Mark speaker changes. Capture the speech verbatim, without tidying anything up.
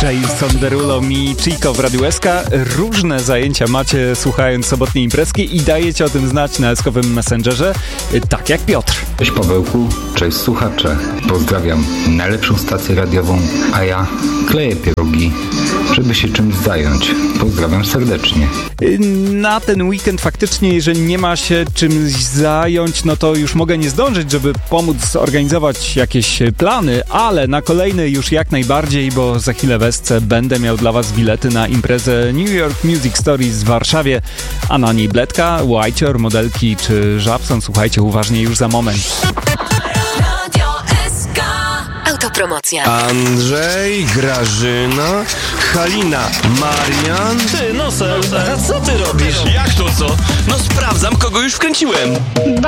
Speaker 1: Jason Derulo i Chico w Radiu S K. Różne zajęcia macie słuchając sobotniej imprezki i dajecie o tym znać na eskowym Messengerze, tak jak Piotr.
Speaker 2: Cześć Pawełku, cześć słuchacze. Pozdrawiam najlepszą stację radiową, a ja kleję pierogi, żeby się czymś zająć. Pozdrawiam serdecznie.
Speaker 1: Na ten weekend faktycznie, jeżeli nie ma się czymś zająć, no to już mogę nie zdążyć, żeby pomóc zorganizować jakieś plany, ale na kolejny już jak najbardziej, bo za chwilę w Esce będę miał dla was bilety na imprezę New York Music Stories w Warszawie, a na niej Bledka, Whitehall, Modelki czy Żabson. Słuchajcie uważnie już za moment.
Speaker 3: Autopromocja.
Speaker 4: Andrzej, Grażyna, Halina, Marian.
Speaker 5: Ty, Nosel, a co ty robisz? Jak to co? No sprawdzam, kogo już wkręciłem.